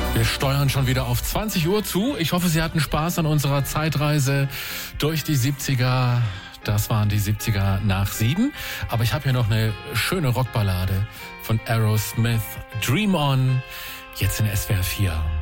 Wir steuern schon wieder auf 20 Uhr zu. Ich hoffe, Sie hatten Spaß an unserer Zeitreise durch die 70er. Das waren die 70er nach 7. Aber ich habe hier noch eine schöne Rockballade von Aerosmith. Dream On, jetzt in SWR 4.